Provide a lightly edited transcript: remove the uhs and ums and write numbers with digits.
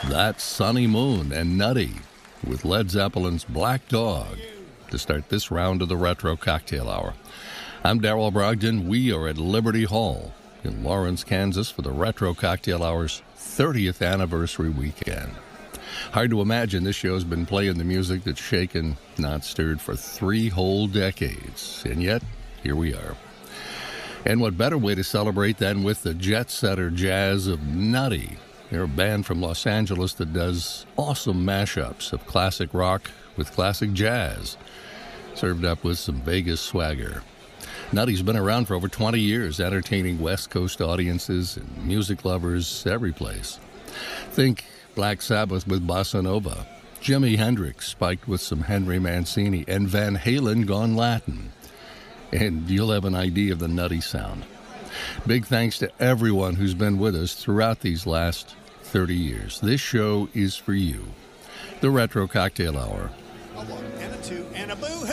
That's Sonny Moon and Nutty with Led Zeppelin's Black Dog to start this round of the Retro Cocktail Hour. I'm Darrell Brogdon. We are at Liberty Hall in Lawrence, Kansas for the Retro Cocktail Hour's 30th anniversary weekend. Hard to imagine this show's been playing the music that's shaken, not stirred for 3 whole decades. And yet, here we are. And what better way to celebrate than with the jet-setter jazz of Nutty. They're a band from Los Angeles that does awesome mashups of classic rock with classic jazz, served up with some Vegas swagger. Nutty's been around for over 20 years, entertaining West Coast audiences and music lovers every place. Think Black Sabbath with Bossa Nova, Jimi Hendrix spiked with some Henry Mancini, and Van Halen gone Latin. And you'll have an idea of the Nutty sound. Big thanks to everyone who's been with us throughout these last 30 years. This show is for you. The Retro Cocktail Hour. A 1 and a 2 and a boo.